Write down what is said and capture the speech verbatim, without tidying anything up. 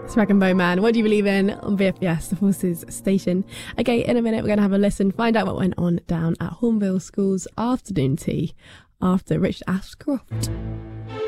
Rag and Bone Man, What Do You Believe In? On B F B S, the Forces Station. Okay, in a minute we're going to have a listen, find out what went on down at Hornville School's afternoon tea after Richard Ashcroft.